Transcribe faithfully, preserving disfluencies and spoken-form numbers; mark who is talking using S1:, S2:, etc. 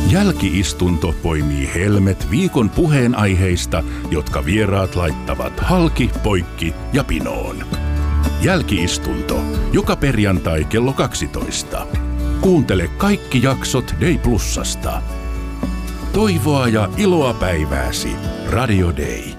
S1: Jälki-istunto poimii helmet viikon puheenaiheista, jotka vieraat laittavat halki, poikki ja pinoon. Jälki-istunto, joka perjantai kello kaksitoista. Kuuntele kaikki jaksot Day Plusasta. Toivoa ja iloa päivääsi. Radio Day.